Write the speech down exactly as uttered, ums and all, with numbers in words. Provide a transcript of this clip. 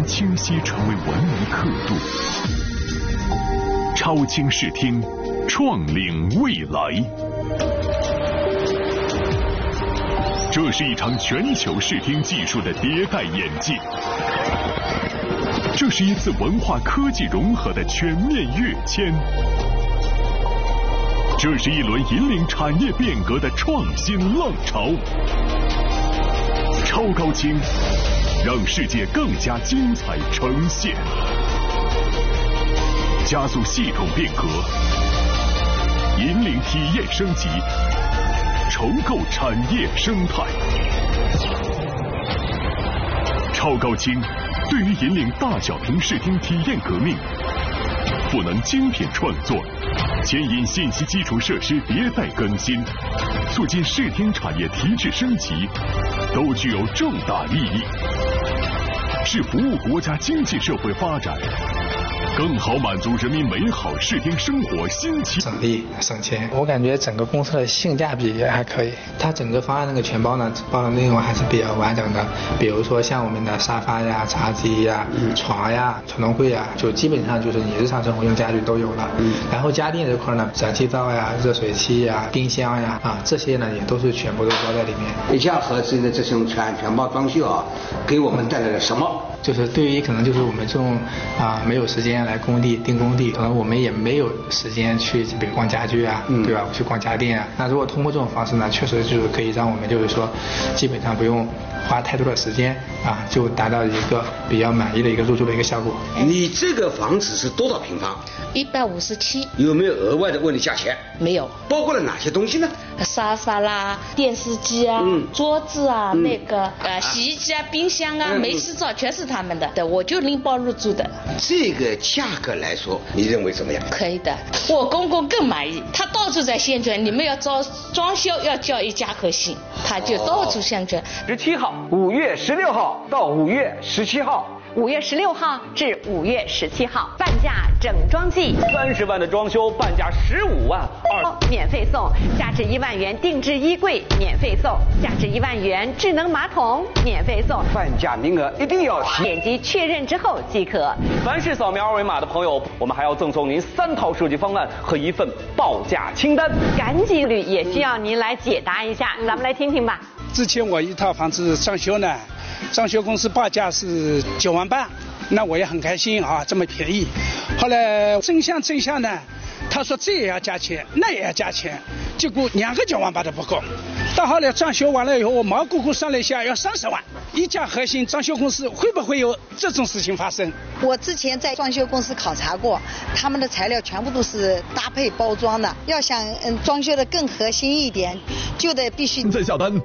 清晰成为文明刻度。超清视听，创领未来。这是一场全球视听技术的迭代演进，这是一次文化科技融合的全面跃迁，这是一轮引领产业变革的创新浪潮。超高清，让世界更加精彩呈现，加速系统变革，引领体验升级，重构产业生态。超高清对于引领大小屏视听体验革命，赋能精品创作，牵引信息基础设施迭代更新，促进视听产业提质升级，都具有重大意义，是服务国家经济社会发展，更好满足人民美好视听生活新期。 省力省钱，我感觉整个公司的性价比也还可以。它整个方案那个全包呢，包的内容还是比较完整的。比如说像我们的沙发呀、茶几呀、嗯、床呀、传动柜呀，就基本上就是你日常生活用家具都有了。嗯、然后家电这块呢，燃气灶呀、热水器呀、冰箱呀啊这些呢也都是全部都包在里面。 一家合资的这种全全包装修啊，给我们带来了什么？ 就是对于可能就是我们这种啊没有时间来工地定工地，可能我们也没有时间去比如逛家具啊，嗯、对吧？去逛家电啊。那如果通过这种方式呢，确实就是可以让我们就是说，基本上不用花太多的时间啊，就达到一个比较满意的一个入住的一个效果。 你这个房子是多少平方？ 一百五十七。 有没有额外的问你价钱？ 没有。 包括了哪些东西呢？ 沙发啦、电视机啊、嗯、桌子啊、嗯、那个呃洗衣机啊、冰箱啊、嗯、煤气灶全是他们的，对，我就拎包入住的。 这个价格来说，你认为怎么样？ 可以的，我公公更满意，他到处在宣传，你们要招装修要叫一家核心，他就到处宣传。 十七号，五月十六号到五月十七号。 五月十六号至五月十七号，半价整装季， 三十万的装修半价十五万， 二免费送，价值一万元定制衣柜免费送，价值一万元智能马桶免费送， 半价名额一定要点击确认之后即可。 凡是扫描二维码的朋友，我们还要赠送您三套设计方案和一份报价清单。 赶紧率也需要您来解答一下，嗯、咱们来听听吧。 之前我一套房子装修呢。装修公司报价是九万半，那我也很开心啊，这么便宜。后来真相真相呢，他说这也要加钱，那也要加钱，结果两个九万八都不够。到后来装修完了以后，我毛估估算了一下，要三十万。一家核心装修公司会不会有这种事情发生？ 我之前在装修公司考察过，他们的材料全部都是搭配包装的。要想嗯装修的更核心一点，就得必须在下单